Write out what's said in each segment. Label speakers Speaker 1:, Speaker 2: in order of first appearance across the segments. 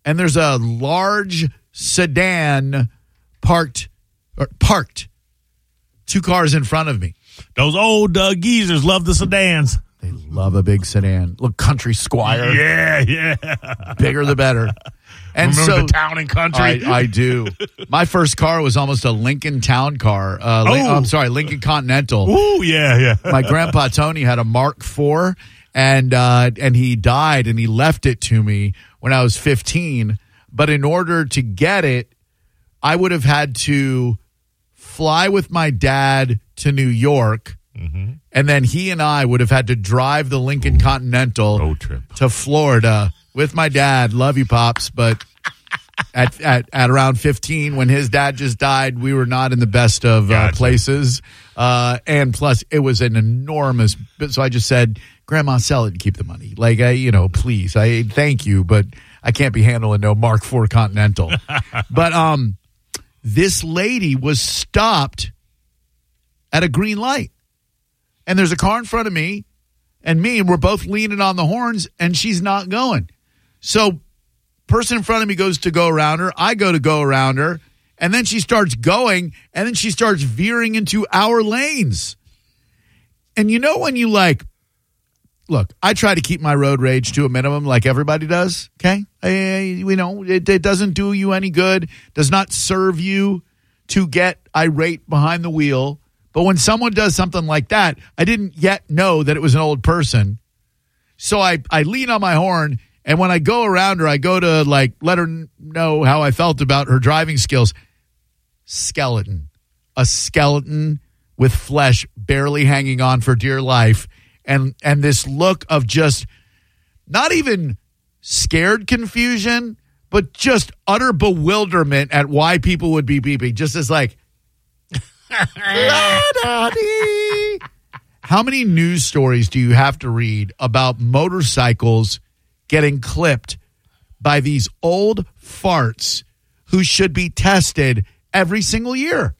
Speaker 1: and there's a large sedan parked 2 cars in front of me.
Speaker 2: Those old geezers love the sedans.
Speaker 1: They love a big sedan. Look, Country Squire.
Speaker 2: Yeah.
Speaker 1: Bigger the better. And
Speaker 2: Remember the Town and Country?
Speaker 1: I do. My first car was almost a Lincoln Town car. Lincoln Continental.
Speaker 2: Ooh, yeah.
Speaker 1: My grandpa Tony had a Mark IV, and he died, and he left it to me when I was 15. But in order to get it, I would have had to fly with my dad to New York, and then he and I would have had to drive the Lincoln Continental
Speaker 2: road trip
Speaker 1: to Florida with my dad. Love you, Pops, but at around 15, when his dad just died, we were not in the best of places. And plus, it was an enormous. So I just said, Grandma, sell it and keep the money. Like, please, I thank you, but I can't be handling no Mark IV Continental. But this lady was stopped at a green light, and there's a car in front of me, and we're both leaning on the horns, and she's not going. So person in front of me goes to go around her. I go to go around her, and then she starts going, and then she starts veering into our lanes. And when you look, I try to keep my road rage to a minimum like everybody does, okay? It doesn't do you any good, does not serve you to get irate behind the wheel. But when someone does something like that, I didn't yet know that it was an old person. So I lean on my horn, and when I go around her, I go to let her know how I felt about her driving skills. A skeleton with flesh barely hanging on for dear life. And this look of just not even scared confusion, but just utter bewilderment at why people would be beeping. Just as How many news stories do you have to read about motorcycles getting clipped by these old farts who should be tested every single year?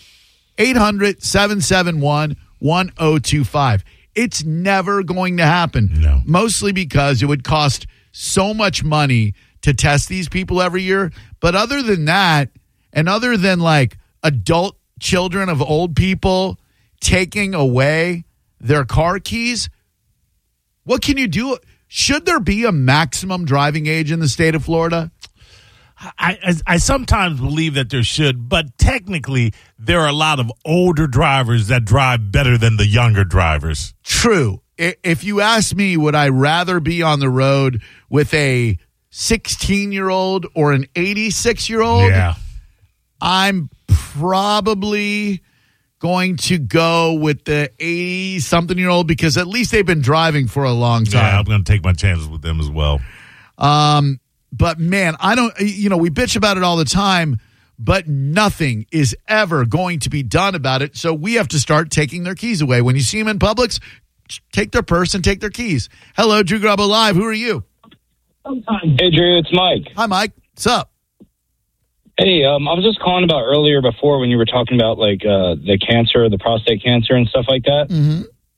Speaker 1: 800-771-1025. It's never going to happen.
Speaker 2: No.
Speaker 1: Mostly because it would cost so much money to test these people every year. But other than that, and other than adult children of old people taking away their car keys, what can you do? Should there be a maximum driving age in the state of Florida?
Speaker 2: I sometimes believe that there should, but technically there are a lot of older drivers that drive better than the younger drivers.
Speaker 1: True. If you ask me, would I rather be on the road with a 16-year-old or an 86-year-old?
Speaker 2: Yeah.
Speaker 1: I'm probably going to go with the 80-something-year-old because at least they've been driving for a long time.
Speaker 2: Yeah, I'm going to take my chances with them as well.
Speaker 1: But, man, I don't, we bitch about it all the time, but nothing is ever going to be done about it. So we have to start taking their keys away. When you see them in Publix, take their purse and take their keys. Hello, Drew Garabo Live. Who are you?
Speaker 3: Hey, Drew, it's Mike.
Speaker 1: Hi, Mike. What's up?
Speaker 3: Hey, I was just calling about earlier before when you were talking about the cancer, the prostate cancer and stuff like that.
Speaker 1: Mm-hmm.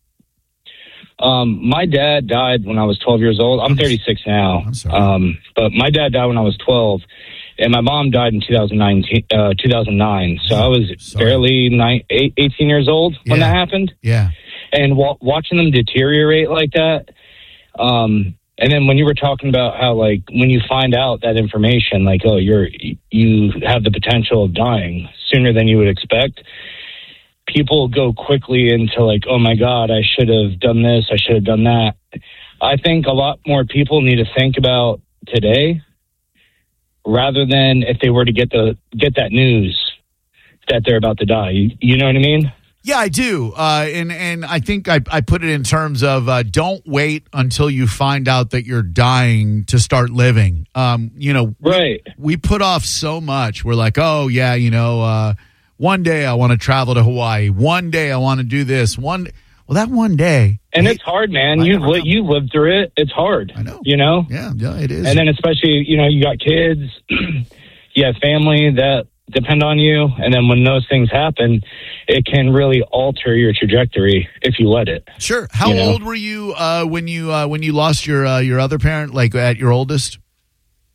Speaker 3: My dad died when I was 12 years old. I'm 36 now.
Speaker 1: I'm sorry.
Speaker 3: But my dad died when I was 12, and my mom died in 2009. So I was barely 18 years old when that happened.
Speaker 1: Yeah.
Speaker 3: And watching them deteriorate like that. And then when you were talking about how, when you find out that information, you have the potential of dying sooner than you would expect, people go quickly into oh my God, I should have done this, I should have done that. I think a lot more people need to think about today rather than if they were to get that news that they're about to die. You know what I mean?
Speaker 1: Yeah, I do. And I think I put it in terms of don't wait until you find out that you're dying to start living.
Speaker 3: Right.
Speaker 1: We put off so much. We're like, oh, yeah, one day I want to travel to Hawaii. One day I want to do this. That one day.
Speaker 3: And it's hard, man. You lived through it. It's hard.
Speaker 1: I know.
Speaker 3: Yeah,
Speaker 1: it is.
Speaker 3: And then especially, you got kids, you have family that depend on you. And then when those things happen, it can really alter your trajectory if you let it.
Speaker 1: Sure. How old were you when you lost your other parent, at your oldest?